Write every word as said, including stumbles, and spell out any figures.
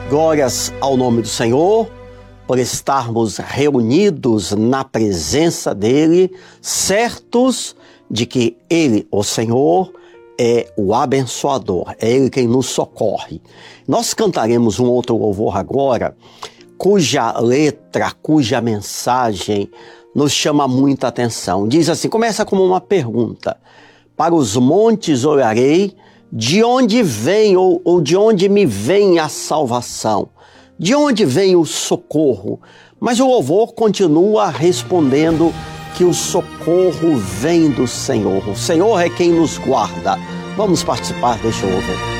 Glórias ao nome do Senhor, por estarmos reunidos na presença dEle, certos de que Ele, o Senhor, é o abençoador, é Ele quem nos socorre. Nós cantaremos um outro louvor agora, cuja letra, cuja mensagem nos chama muita atenção. Diz assim, começa como uma pergunta: para os montes olharei, de onde vem ou, ou de onde me vem a salvação? De onde vem o socorro? Mas o louvor continua respondendo que o socorro vem do Senhor. O Senhor é quem nos guarda. Vamos participar deste louvor.